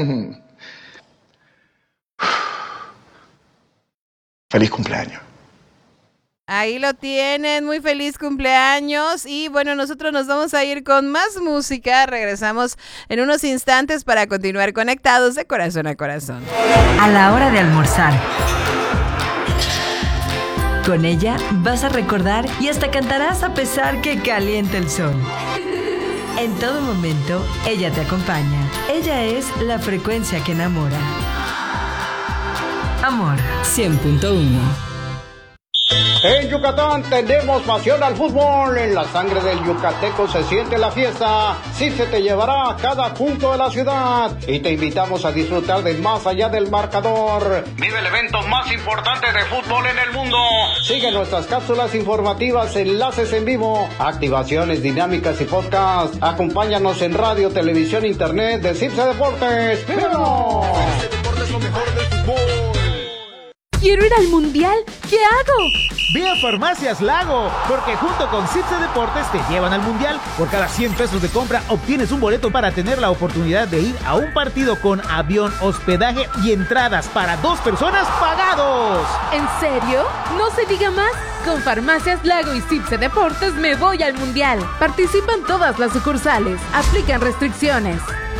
Feliz cumpleaños. Ahí lo tienen, muy feliz cumpleaños. Y bueno, nosotros nos vamos a ir con más música. Regresamos en unos instantes para continuar conectados de corazón a corazón. A la hora de almorzar. Con ella vas a recordar y hasta cantarás a pesar que caliente el sol. En todo momento, ella te acompaña. Ella es la frecuencia que enamora. Amor 100.1. En Yucatán tenemos pasión al fútbol. En la sangre del yucateco se siente la fiesta. CIPSE te llevará a cada punto de la ciudad y te invitamos a disfrutar de más allá del marcador. Vive el evento más importante de fútbol en el mundo. Sigue nuestras cápsulas informativas, enlaces en vivo, activaciones dinámicas y podcast. Acompáñanos en radio, televisión, internet de CIPSE Deportes. ¡Vívanos! CIPSE Deportes es lo mejor del fútbol. ¿Quiero ir al mundial? ¿Qué hago? Ve a Farmacias Lago, porque junto con CIPSE Deportes te llevan al mundial. Por cada 100 pesos de compra obtienes un boleto para tener la oportunidad de ir a un partido con avión, hospedaje y entradas para 2 personas pagados. ¿En serio? No se diga más. Con Farmacias Lago y CIPSE Deportes me voy al mundial. Participan todas las sucursales. Aplican restricciones.